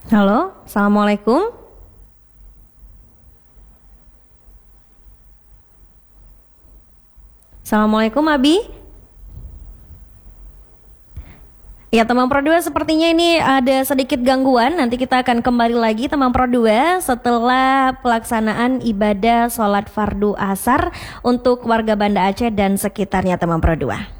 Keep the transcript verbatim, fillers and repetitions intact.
Halo, Assalamualaikum. Assalamualaikum Abi. Ya teman Pro dua, sepertinya ini ada sedikit gangguan. Nanti kita akan kembali lagi teman Pro dua setelah pelaksanaan ibadah sholat fardu asar untuk warga Banda Aceh dan sekitarnya teman Pro dua.